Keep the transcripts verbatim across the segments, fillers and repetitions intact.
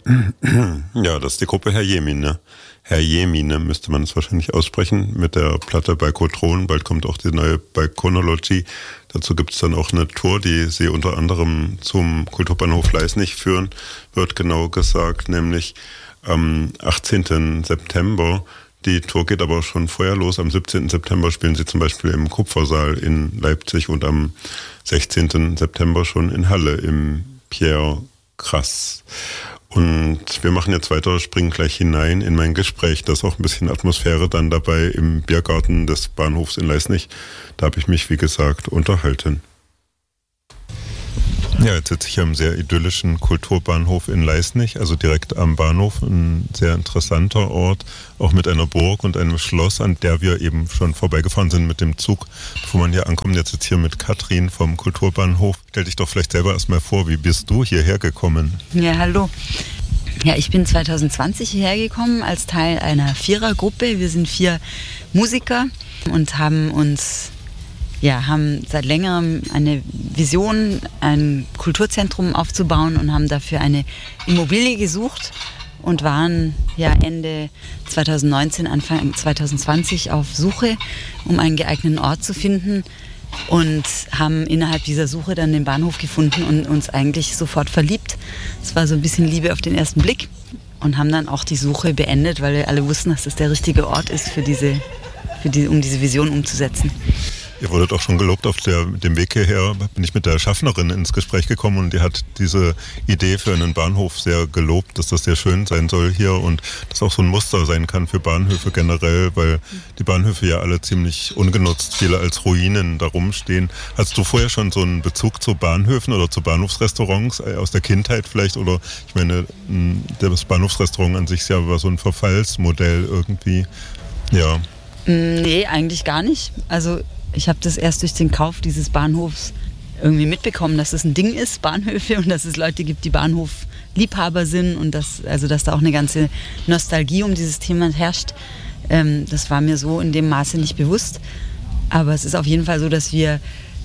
Ja, das ist die Gruppe Herr Jemine. Herr Jemine müsste man es wahrscheinlich aussprechen, mit der Platte Balkotron. Bald kommt auch die neue Balkonology. Dazu gibt es dann auch eine Tour, die sie unter anderem zum Kulturbahnhof Leisnig führen, wird genau gesagt, nämlich am achtzehnten September. Die Tour geht aber schon vorher los. Am siebzehnten September spielen sie zum Beispiel im Kupfersaal in Leipzig und am sechzehnten September schon in Halle im Pierre Krass. Und wir machen jetzt weiter, springen gleich hinein in mein Gespräch. Da ist auch ein bisschen Atmosphäre dann dabei im Biergarten des Bahnhofs in Leisnig. Da habe ich mich, wie gesagt, unterhalten. Ja, jetzt sitze ich hier im sehr idyllischen Kulturbahnhof in Leisnig, also direkt am Bahnhof. Ein sehr interessanter Ort, auch mit einer Burg und einem Schloss, an der wir eben schon vorbeigefahren sind mit dem Zug, bevor man hier ankommt. Jetzt sitze ich hier mit Katrin vom Kulturbahnhof. Stell dich doch vielleicht selber erstmal vor, wie bist du hierher gekommen? Ja, hallo. Ja, ich bin zwanzig zwanzig hierher gekommen als Teil einer Vierergruppe. Wir sind vier Musiker und haben uns... Ja, haben seit längerem eine Vision, ein Kulturzentrum aufzubauen und haben dafür eine Immobilie gesucht und waren ja Ende zwanzig neunzehn, Anfang zwanzig zwanzig auf Suche, um einen geeigneten Ort zu finden und haben innerhalb dieser Suche dann den Bahnhof gefunden und uns eigentlich sofort verliebt. Es war so ein bisschen Liebe auf den ersten Blick und haben dann auch die Suche beendet, weil wir alle wussten, dass das der richtige Ort ist, für diese, für die, um diese Vision umzusetzen. Ihr wurdet auch schon gelobt, auf der, dem Weg hierher bin ich mit der Schaffnerin ins Gespräch gekommen und die hat diese Idee für einen Bahnhof sehr gelobt, dass das sehr schön sein soll hier und das auch so ein Muster sein kann für Bahnhöfe generell, weil die Bahnhöfe ja alle ziemlich ungenutzt, viele als Ruinen darum stehen. Hast du vorher schon so einen Bezug zu Bahnhöfen oder zu Bahnhofsrestaurants aus der Kindheit vielleicht? Oder ich meine, das Bahnhofsrestaurant an sich ja war so ein Verfallsmodell irgendwie. Ja. Nee, eigentlich gar nicht. Also ich habe das erst durch den Kauf dieses Bahnhofs irgendwie mitbekommen, dass es ein Ding ist, Bahnhöfe, und dass es Leute gibt, die Bahnhofliebhaber sind und dass, also, dass da auch eine ganze Nostalgie um dieses Thema herrscht. Ähm, das war mir so in dem Maße nicht bewusst. Aber es ist auf jeden Fall so, dass wir,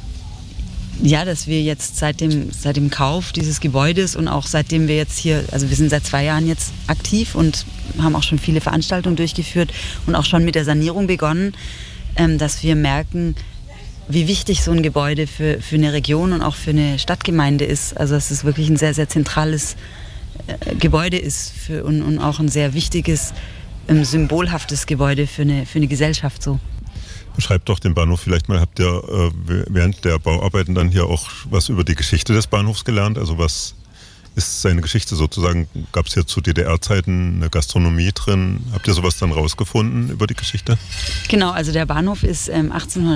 ja, dass wir jetzt seit dem, seit dem Kauf dieses Gebäudes und auch seitdem wir jetzt hier, also wir sind seit zwei Jahren jetzt aktiv und haben auch schon viele Veranstaltungen durchgeführt und auch schon mit der Sanierung begonnen, dass wir merken, wie wichtig so ein Gebäude für, für eine Region und auch für eine Stadtgemeinde ist. Also dass es wirklich ein sehr, sehr zentrales äh, Gebäude ist für, und, und auch ein sehr wichtiges, ähm, symbolhaftes Gebäude für eine, für eine Gesellschaft. So. Beschreibt doch den Bahnhof vielleicht mal. Habt ihr äh, während der Bauarbeiten dann hier auch was über die Geschichte des Bahnhofs gelernt? Also was ist seine Geschichte sozusagen? Gab es hier zu D D R-Zeiten eine Gastronomie drin? Habt ihr sowas dann rausgefunden über die Geschichte? Genau, also der Bahnhof ist ähm,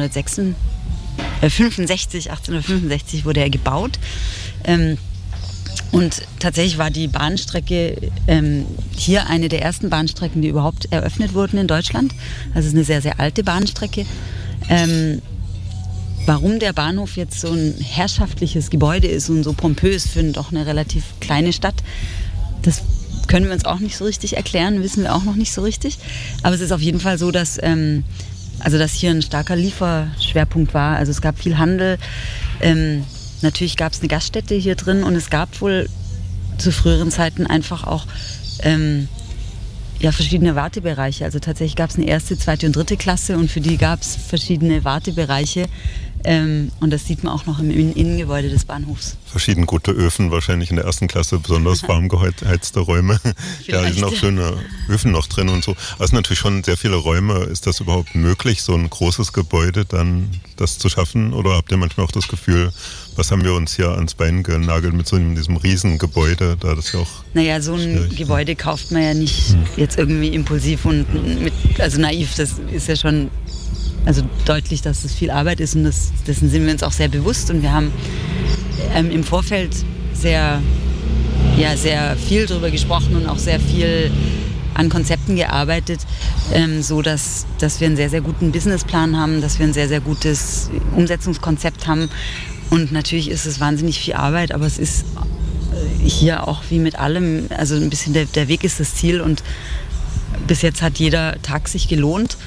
achtzehnhundertfünfundsechzig, achtzehnhundertfünfundsechzig wurde er gebaut. Ähm, und tatsächlich war die Bahnstrecke ähm, hier eine der ersten Bahnstrecken, die überhaupt eröffnet wurden in Deutschland. Also es ist eine sehr, sehr alte Bahnstrecke. Ähm, Warum der Bahnhof jetzt so ein herrschaftliches Gebäude ist und so pompös für doch eine relativ kleine Stadt, das können wir uns auch nicht so richtig erklären, wissen wir auch noch nicht so richtig. Aber es ist auf jeden Fall so, dass, ähm, also dass hier ein starker Lieferschwerpunkt war. Also es gab viel Handel. Ähm, natürlich gab es eine Gaststätte hier drin und es gab wohl zu früheren Zeiten einfach auch ähm, ja, verschiedene Wartebereiche. Also tatsächlich gab es eine erste, zweite und dritte Klasse und für die gab es verschiedene Wartebereiche. Ähm, und das sieht man auch noch im Innengebäude des Bahnhofs. Verschieden gute Öfen, wahrscheinlich in der ersten Klasse, besonders warm geheizte Räume. Vielleicht. Ja, hier sind auch schöne Öfen noch drin und so. Also natürlich schon sehr viele Räume. Ist das überhaupt möglich, so ein großes Gebäude dann das zu schaffen? Oder habt ihr manchmal auch das Gefühl, was haben wir uns hier ans Bein genagelt mit so einem, diesem Riesengebäude? Da das ja auch naja, so ein Gebäude kauft man ja nicht hm. jetzt irgendwie impulsiv und mit, also naiv. Das ist ja schon also deutlich, dass es viel Arbeit ist und das, dessen sind wir uns auch sehr bewusst. Und wir haben ähm, im Vorfeld sehr, ja, sehr viel darüber gesprochen und auch sehr viel an Konzepten gearbeitet, ähm, so dass, dass wir einen sehr, sehr guten Businessplan haben, dass wir ein sehr, sehr gutes Umsetzungskonzept haben. Und natürlich ist es wahnsinnig viel Arbeit, aber es ist hier auch wie mit allem, also ein bisschen der, der Weg ist das Ziel und bis jetzt hat jeder Tag sich gelohnt.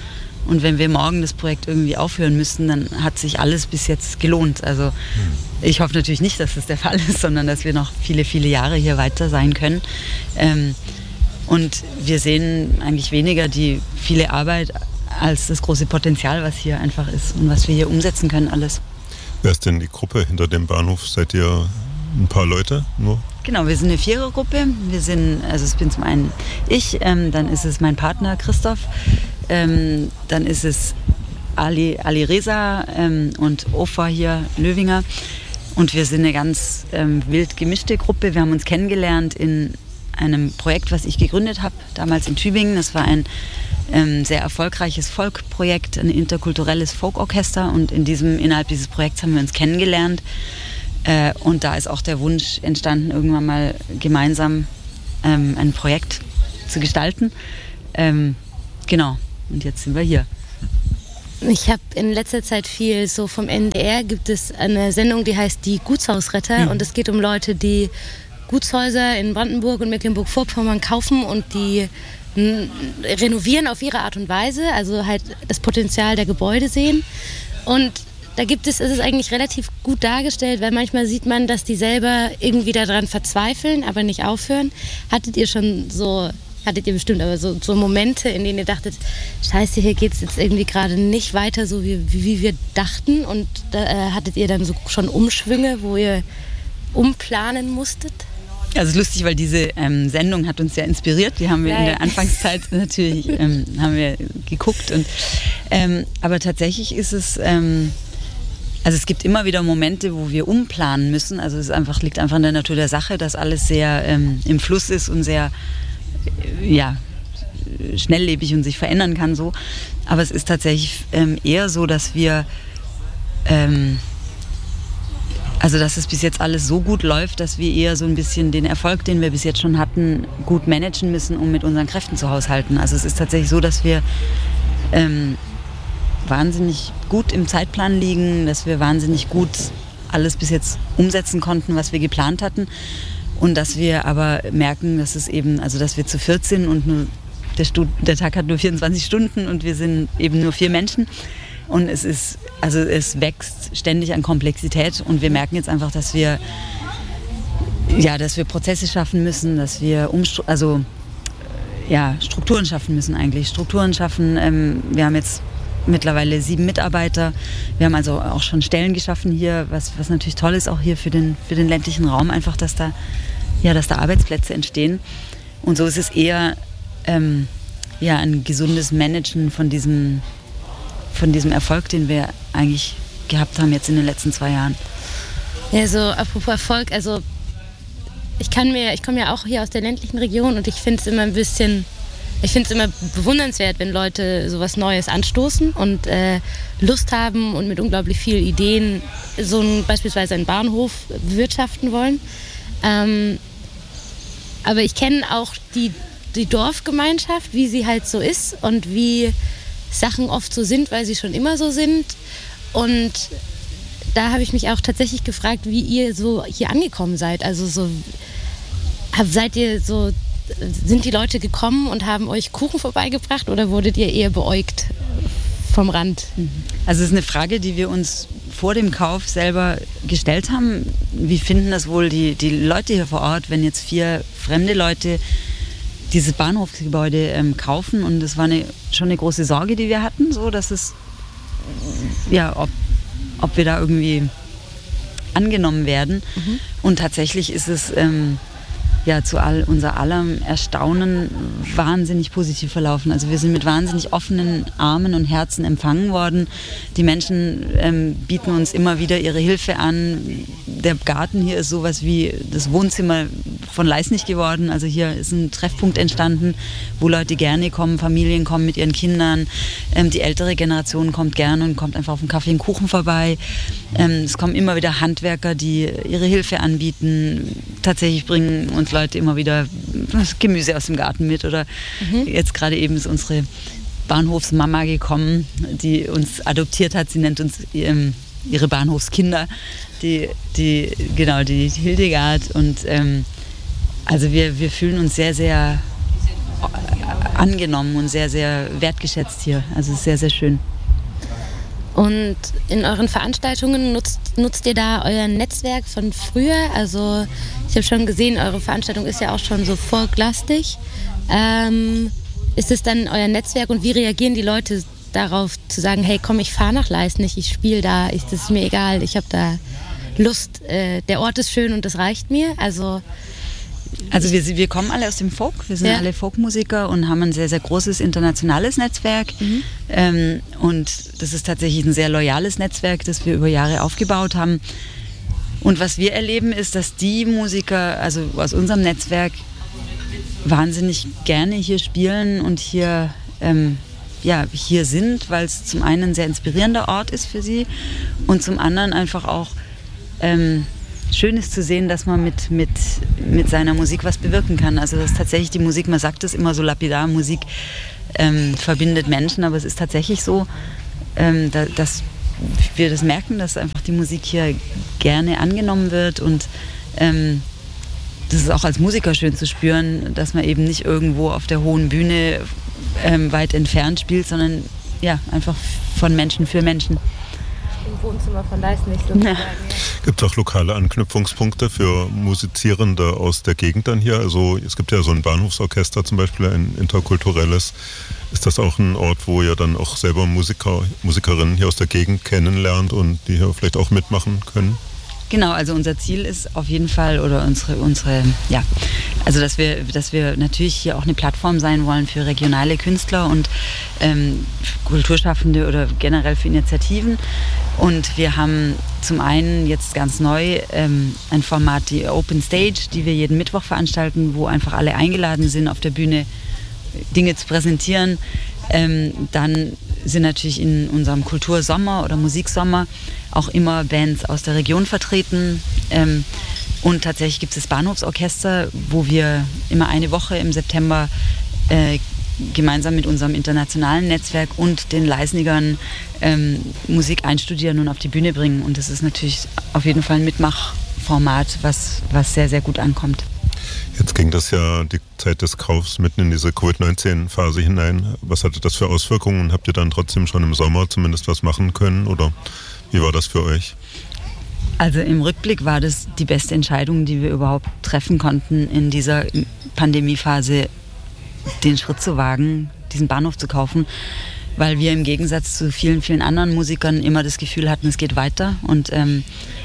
Und wenn wir morgen das Projekt irgendwie aufhören müssten, dann hat sich alles bis jetzt gelohnt. Also mhm. ich hoffe natürlich nicht, dass das der Fall ist, sondern dass wir noch viele, viele Jahre hier weiter sein können. Ähm, und wir sehen eigentlich weniger die viele Arbeit als das große Potenzial, was hier einfach ist und was wir hier umsetzen können alles. Wer ist denn die Gruppe hinter dem Bahnhof? Seid ihr ein paar Leute nur? Genau, wir sind eine Vierergruppe. Wir sind, also es bin zum einen ich, ähm, dann ist es mein Partner Christoph, ähm, dann ist es Ali, Ali Reza ähm, und Ofa hier, Löwinger. Und wir sind eine ganz ähm, wild gemischte Gruppe. Wir haben uns kennengelernt in einem Projekt, was ich gegründet habe, damals in Tübingen. Das war ein ähm, sehr erfolgreiches Folkprojekt, ein interkulturelles Folkorchester. Und in diesem, innerhalb dieses Projekts haben wir uns kennengelernt. Äh, und da ist auch der Wunsch entstanden, irgendwann mal gemeinsam ähm, ein Projekt zu gestalten. Ähm, genau, und jetzt sind wir hier. Ich habe in letzter Zeit viel so vom N D R, gibt es eine Sendung, die heißt die Gutshausretter. Mhm. Und es geht um Leute, die Gutshäuser in Brandenburg und Mecklenburg-Vorpommern kaufen und die n- renovieren auf ihre Art und Weise, also halt das Potenzial der Gebäude sehen. Und da gibt es, ist es eigentlich relativ gut dargestellt, weil manchmal sieht man, dass die selber irgendwie daran verzweifeln, aber nicht aufhören. Hattet ihr schon so, hattet ihr bestimmt, aber so, so Momente, in denen ihr dachtet, scheiße, hier geht es jetzt irgendwie gerade nicht weiter, so wie, wie wir dachten, und da äh, hattet ihr dann so schon Umschwünge, wo ihr umplanen musstet? Also es ist lustig, weil diese ähm, Sendung hat uns sehr inspiriert. Die haben wir in der Anfangszeit natürlich ähm, haben wir geguckt. Und, ähm, aber tatsächlich ist es, ähm, also es gibt immer wieder Momente, wo wir umplanen müssen. Also es ist einfach, liegt einfach in der Natur der Sache, dass alles sehr ähm, im Fluss ist und sehr äh, ja, schnelllebig und sich verändern kann. So. Aber es ist tatsächlich ähm, eher so, dass wir ähm, Also dass es bis jetzt alles so gut läuft, dass wir eher so ein bisschen den Erfolg, den wir bis jetzt schon hatten, gut managen müssen, um mit unseren Kräften zu haushalten. Also es ist tatsächlich so, dass wir ähm, wahnsinnig gut im Zeitplan liegen, dass wir wahnsinnig gut alles bis jetzt umsetzen konnten, was wir geplant hatten. Und dass wir aber merken, dass es eben, also dass wir zu viert sind und nur der, Stu- der Tag hat nur vierundzwanzig Stunden und wir sind eben nur vier Menschen. Und es ist, also es wächst ständig an Komplexität und wir merken jetzt einfach, dass wir, ja, dass wir Prozesse schaffen müssen, dass wir Umstru- also, ja, Strukturen schaffen müssen eigentlich. Strukturen schaffen, ähm, wir haben jetzt mittlerweile sieben Mitarbeiter, wir haben also auch schon Stellen geschaffen hier, was, was natürlich toll ist, auch hier für den, für den ländlichen Raum, einfach, dass da, ja, dass da Arbeitsplätze entstehen. Und so ist es eher ähm, ja, ein gesundes Managen von diesem von diesem Erfolg, den wir eigentlich gehabt haben jetzt in den letzten zwei Jahren. Ja, so apropos Erfolg, also ich kann mir, ich komme ja auch hier aus der ländlichen Region und ich finde es immer ein bisschen, ich finde es immer bewundernswert, wenn Leute sowas Neues anstoßen und äh, Lust haben und mit unglaublich vielen Ideen so ein, beispielsweise einen Bahnhof bewirtschaften wollen. Ähm, aber ich kenne auch die, die Dorfgemeinschaft, wie sie halt so ist und wie Sachen oft so sind, weil sie schon immer so sind. Und da habe ich mich auch tatsächlich gefragt, wie ihr so hier angekommen seid. Also so, seid ihr so, sind die Leute gekommen und haben euch Kuchen vorbeigebracht oder wurdet ihr eher beäugt vom Rand? Also es ist eine Frage, die wir uns vor dem Kauf selber gestellt haben. Wie finden das wohl die, die Leute hier vor Ort, wenn jetzt vier fremde Leute dieses Bahnhofsgebäude ähm, kaufen? Und das war eine, schon eine große Sorge, die wir hatten, so dass es, ja, ob, ob wir da irgendwie angenommen werden. Mhm. Und tatsächlich ist es ähm, ja zu all, unser allem Erstaunen wahnsinnig positiv verlaufen. Also wir sind mit wahnsinnig offenen Armen und Herzen empfangen worden. Die Menschen ähm, bieten uns immer wieder ihre Hilfe an. Der Garten hier ist sowas wie das Wohnzimmer von Leisnig geworden. Also hier ist ein Treffpunkt entstanden, wo Leute gerne kommen, Familien kommen mit ihren Kindern. Ähm, die ältere Generation kommt gerne und kommt einfach auf einen Kaffee und Kuchen vorbei. Ähm, es kommen immer wieder Handwerker, die ihre Hilfe anbieten. Tatsächlich bringen uns Leute immer wieder Gemüse aus dem Garten mit. Oder mhm. jetzt gerade eben ist unsere Bahnhofsmama gekommen, die uns adoptiert hat. Sie nennt uns ähm, ihre Bahnhofskinder, die, die, genau, die Hildegard. Und ähm, also wir, wir fühlen uns sehr, sehr angenommen und sehr, sehr wertgeschätzt hier. Also es ist sehr, sehr schön. Und in euren Veranstaltungen nutzt, nutzt ihr da euer Netzwerk von früher? Also ich habe schon gesehen, eure Veranstaltung ist ja auch schon so folklastig. Ähm, ist es dann euer Netzwerk und wie reagieren die Leute darauf zu sagen, hey komm, ich fahre nach Leisnig, ich spiele da, ich, das ist mir egal, ich habe da Lust, äh, der Ort ist schön und das reicht mir? Also Also wir, wir kommen alle aus dem Folk, wir sind ja. alle Folkmusiker und haben ein sehr, sehr großes internationales Netzwerk. Mhm. Ähm, und das ist tatsächlich ein sehr loyales Netzwerk, das wir über Jahre aufgebaut haben. Und was wir erleben ist, dass die Musiker, also aus unserem Netzwerk, wahnsinnig gerne hier spielen und hier, ähm, ja, hier sind, weil es zum einen ein sehr inspirierender Ort ist für sie und zum anderen einfach auch ähm, schön ist zu sehen, dass man mit, mit, mit seiner Musik was bewirken kann. Also das ist tatsächlich die Musik, man sagt es immer so lapidar, Musik ähm, verbindet Menschen, aber es ist tatsächlich so, ähm, da, dass wir das merken, dass einfach die Musik hier gerne angenommen wird und ähm, das ist auch als Musiker schön zu spüren, dass man eben nicht irgendwo auf der hohen Bühne ähm, weit entfernt spielt, sondern ja, einfach von Menschen für Menschen. Im Wohnzimmer von Leisnig sozusagen. Ja. Gibt es auch lokale Anknüpfungspunkte für Musizierende aus der Gegend dann hier? Also es gibt ja so ein Bahnhofsorchester zum Beispiel, ein interkulturelles. Ist das auch ein Ort, wo ihr dann auch selber Musiker, Musikerinnen hier aus der Gegend kennenlernt und die hier vielleicht auch mitmachen können? Genau, also unser Ziel ist auf jeden Fall, oder unsere, unsere ja, also dass wir, dass wir natürlich hier auch eine Plattform sein wollen für regionale Künstler und ähm, Kulturschaffende oder generell für Initiativen. Und wir haben zum einen jetzt ganz neu ähm, ein Format, die Open Stage, die wir jeden Mittwoch veranstalten, wo einfach alle eingeladen sind, auf der Bühne Dinge zu präsentieren. Ähm, dann sind natürlich in unserem Kultursommer oder Musiksommer auch immer Bands aus der Region vertreten. Ähm, und tatsächlich gibt es das Bahnhofsorchester, wo wir immer eine Woche im September äh, gemeinsam mit unserem internationalen Netzwerk und den Leisnigern ähm, Musik einstudieren und auf die Bühne bringen. Und das ist natürlich auf jeden Fall ein Mitmachformat, was, was sehr, sehr gut ankommt. Jetzt ging das ja die Zeit des Kaufs mitten in diese Covid neunzehn Phase hinein. Was hatte das für Auswirkungen? Habt ihr dann trotzdem schon im Sommer zumindest was machen können? Oder wie war das für euch? Also im Rückblick war das die beste Entscheidung, die wir überhaupt treffen konnten in dieser Pandemiephase, den Schritt zu wagen, diesen Bahnhof zu kaufen, weil wir im Gegensatz zu vielen, vielen anderen Musikern immer das Gefühl hatten, es geht weiter und ähm,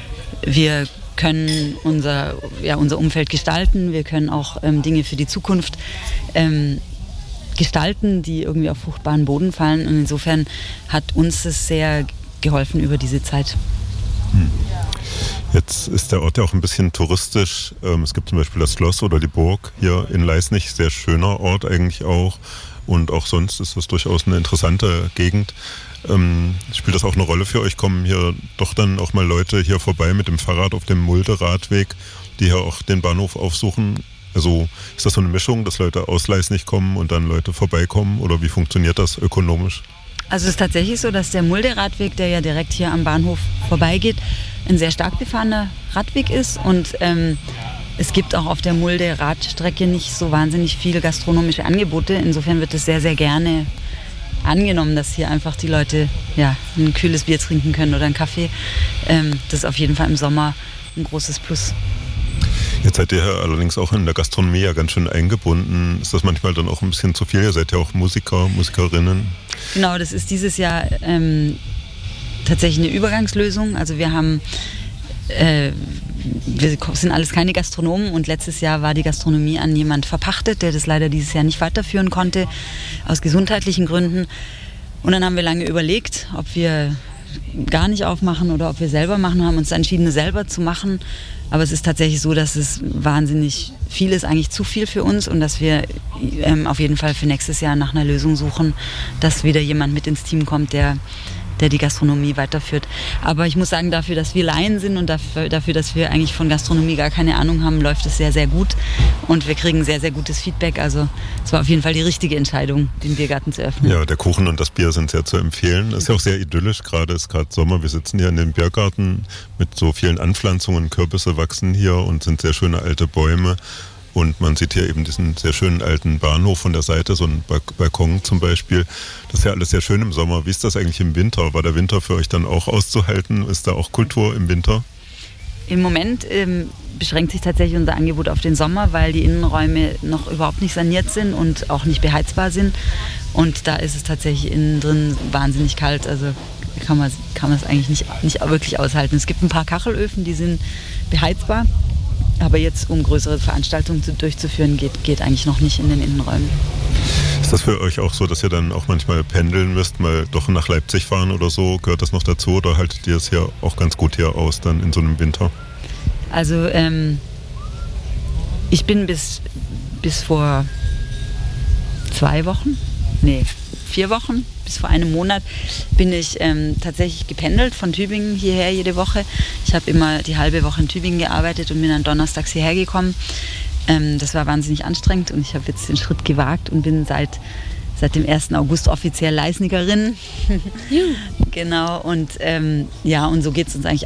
wir können unser, ja, unser Umfeld gestalten, wir können auch ähm, Dinge für die Zukunft ähm, gestalten, die irgendwie auf fruchtbaren Boden fallen und insofern hat uns das sehr geholfen über diese Zeit. Hm. Jetzt ist der Ort ja auch ein bisschen touristisch. Es gibt zum Beispiel das Schloss oder die Burg hier in Leisnig, sehr schöner Ort eigentlich auch. Und auch sonst ist das durchaus eine interessante Gegend. Ähm, spielt das auch eine Rolle für euch? Kommen hier doch dann auch mal Leute hier vorbei mit dem Fahrrad auf dem Mulde-Radweg, die hier auch den Bahnhof aufsuchen? Also ist das so eine Mischung, dass Leute aus Leisnig kommen und dann Leute vorbeikommen? Oder wie funktioniert das ökonomisch? Also es ist tatsächlich so, dass der Mulde-Radweg, der ja direkt hier am Bahnhof vorbeigeht, ein sehr stark befahrener Radweg ist und ähm, es gibt auch auf der Mulde-Radstrecke nicht so wahnsinnig viele gastronomische Angebote. Insofern wird es sehr, sehr gerne angenommen, dass hier einfach die Leute ja, ein kühles Bier trinken können oder einen Kaffee. Ähm, das ist auf jeden Fall im Sommer ein großes Plus. Jetzt seid ihr allerdings auch in der Gastronomie ja ganz schön eingebunden. Ist das manchmal dann auch ein bisschen zu viel? Ihr seid ja auch Musiker, Musikerinnen. Genau, das ist dieses Jahr ähm, tatsächlich eine Übergangslösung. Also wir haben, äh, wir sind alles keine Gastronomen und letztes Jahr war die Gastronomie an jemand verpachtet, der das leider dieses Jahr nicht weiterführen konnte, aus gesundheitlichen Gründen. Und dann haben wir lange überlegt, ob wir gar nicht aufmachen oder ob wir selber machen, haben uns entschieden, selber zu machen. Aber es ist tatsächlich so, dass es wahnsinnig viel ist, eigentlich zu viel für uns und dass wir ähm, auf jeden Fall für nächstes Jahr nach einer Lösung suchen, dass wieder jemand mit ins Team kommt, der, der die Gastronomie weiterführt. Aber ich muss sagen, dafür, dass wir Laien sind und dafür, dafür, dass wir eigentlich von Gastronomie gar keine Ahnung haben, läuft es sehr, sehr gut und wir kriegen sehr, sehr gutes Feedback. Also es war auf jeden Fall die richtige Entscheidung, den Biergarten zu öffnen. Ja, der Kuchen und das Bier sind sehr zu empfehlen. Das ist ja auch sehr idyllisch, gerade ist gerade Sommer. Wir sitzen hier in dem Biergarten mit so vielen Anpflanzungen, Kürbisse wachsen hier und sind sehr schöne alte Bäume. Und man sieht hier eben diesen sehr schönen alten Bahnhof von der Seite, so ein Balkon zum Beispiel. Das ist ja alles sehr schön im Sommer. Wie ist das eigentlich im Winter? War der Winter für euch dann auch auszuhalten? Ist da auch Kultur im Winter? Im Moment ähm, beschränkt sich tatsächlich unser Angebot auf den Sommer, weil die Innenräume noch überhaupt nicht saniert sind und auch nicht beheizbar sind. Und da ist es tatsächlich innen drin wahnsinnig kalt. Also kann man, kann man es eigentlich nicht, nicht wirklich aushalten. Es gibt ein paar Kachelöfen, die sind beheizbar. Aber jetzt, um größere Veranstaltungen zu, durchzuführen, geht, geht eigentlich noch nicht in den Innenräumen. Ist das für euch auch so, dass ihr dann auch manchmal pendeln müsst, mal doch nach Leipzig fahren oder so? Gehört das noch dazu oder haltet ihr es hier auch ganz gut hier aus dann in so einem Winter? Also ähm, ich bin bis, bis vor zwei Wochen, nee, vier Wochen, bis vor einem Monat bin ich ähm, tatsächlich gependelt von Tübingen hierher jede Woche. Ich habe immer die halbe Woche in Tübingen gearbeitet und bin dann donnerstags hierher gekommen. Ähm, das war wahnsinnig anstrengend und ich habe jetzt den Schritt gewagt und bin seit, seit dem ersten August offiziell Leisnigerin. Genau, und ähm, ja, und so geht es uns eigentlich